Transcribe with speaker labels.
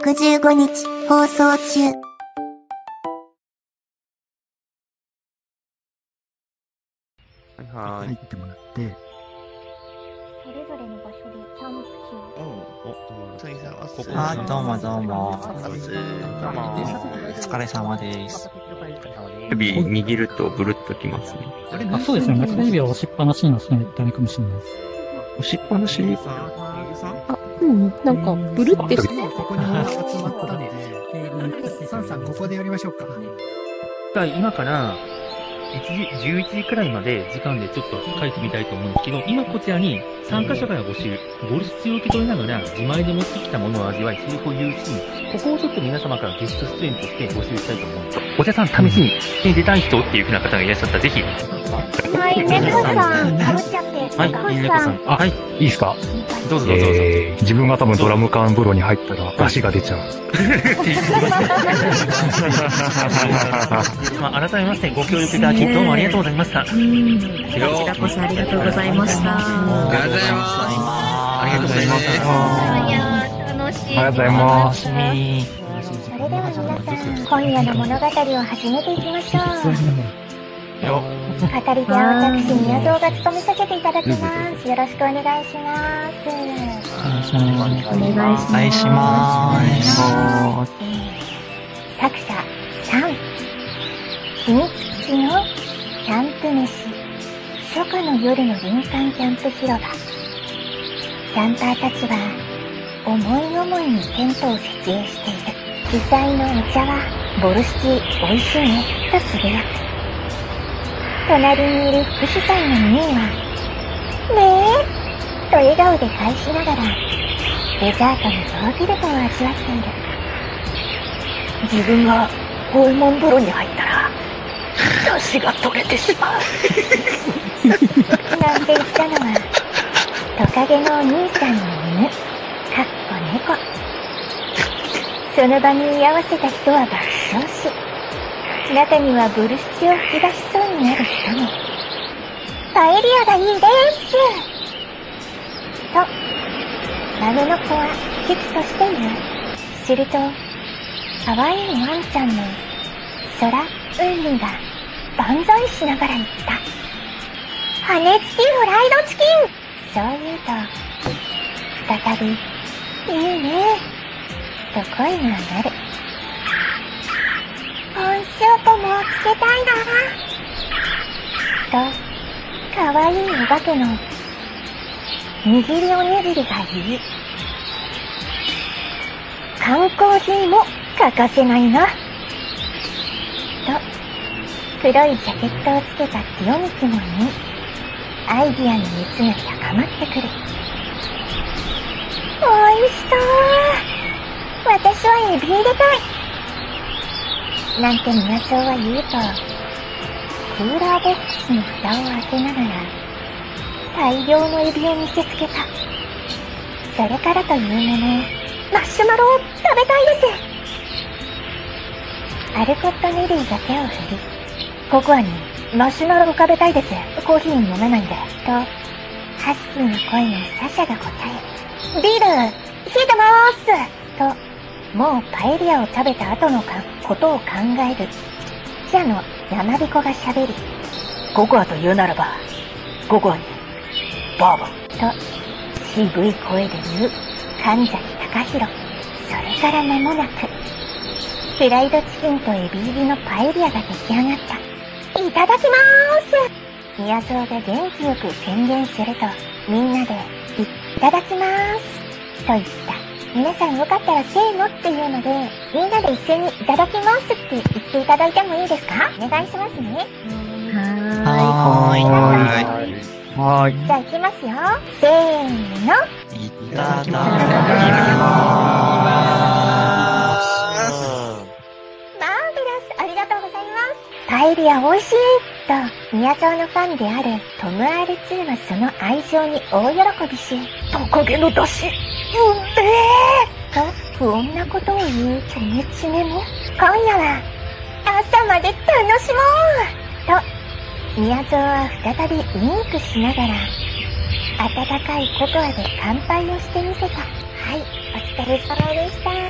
Speaker 1: 365日放送中。
Speaker 2: 入ってもらって、
Speaker 3: それぞれの場所でキャンプしよう。
Speaker 4: どうもどうも。お疲れ様です。
Speaker 5: 指握るとブルッときますね。
Speaker 6: そうですね。中指は押しっぱなしにはしないとダメかもしれないです。
Speaker 5: 押しっぱなしなん
Speaker 3: か、ブルってして。
Speaker 2: ここにみんな集まったんで、サンさんここでやりましょうか。
Speaker 7: 今から11時くらいまで時間でちょっと書いてみたいと思うんですけど、今こちらに参加者から募集、ボルシチを受け取りながら自前で持ってきたものを味わい、成功有し、ここをちょっと皆様からゲスト出演として募集したいと思うんです。お茶さん試しに出たい人っていう風な方がいらっしゃったらぜひ。
Speaker 3: はい、猫さん、かぶっちゃって。
Speaker 7: はい、猫さん。はい、いいですか？どうぞどうぞ。
Speaker 8: 自分が多分ドラム缶風呂に入ったら出汁が出ちゃう。
Speaker 7: 改めましてご協力いただきどうもありがとうございました。こち
Speaker 9: らこそありがとうございました。
Speaker 7: ありがとうございます。ありがとうございます。
Speaker 3: いやー、楽しい。
Speaker 8: ありがとうございます。
Speaker 3: それでは皆さん、今夜の物語を始めていきましょう。語り手は私、宮蔵が務めさせていただきます。よろしくお願いします。
Speaker 4: お願いします。
Speaker 3: 作者3、秘密基地のキャンプ飯。初夏の夜の林間キャンプ広場。キャンパーたちは思い思いにテントを設営している。主催のお茶はボルシチおいしいねとつぶやく。隣にいる副主催のミーはねえと笑顔で返しながらデザートのヨーグルトを味わっている。自分がホルモン風呂に入ったら出汁が取れてしまうなんて言ったのはトカゲのお兄さんの犬かっこ猫。その場に居合わせた人は爆笑し、中にはボルシチを吹き出しそうになる人も。パエリアがいいですと豆の子は喜々としている。すると可愛いワンちゃんの空海が万歳しながら言った。羽付きフライドチキン。そう言うと再びいいねと声が上がる。コーンスープもつけたいなとかわいいお化けの握りおにぎりが言い、缶コーヒーも欠かせないなと黒いジャケットをつけたティオミキも言い、アイディアの熱が高まってくる。おいしそう。私はエビ入れたいなんて宮蔵は言うと、クーラーボックスの蓋を開けながら大量のエビを見せつけた。それからというもの、マッシュマロを食べたいです。アルコットネリーが手を振り、ココアにマッシュマロを食べたいです。コーヒー飲めないんでとハスキーの声のサシャが答え、ビール冷えてまーすともうパエリアを食べた後のことを考える記者の山彦が喋り、ココアと言うならばココアにバーボンと渋い声で言う神崎隆弘。それから間もなくフライドチキンとエビ入りのパエリアが出来上がった。いただきまーす。宮蔵が元気よく宣言するとみんなでいただきまーすと言った。皆さんよかったらせーのっていうので、みんなで一斉にいただきますって言っていただいてもいいですか？お願いしますね。
Speaker 4: はーい。
Speaker 3: じゃあ行きますよ。せーの。
Speaker 4: いただきます。
Speaker 3: マーベラス、ありがとうございます。パエリア美味しいと、宮蔵のファンであるトム R2 はその愛情に大喜びし、トカゲの出汁と不穏なことを言うチョメチメも、今夜は朝まで楽しもうと宮蔵は再びウインクしながら温かいココアで乾杯をしてみせた。はい、お疲れ様でした。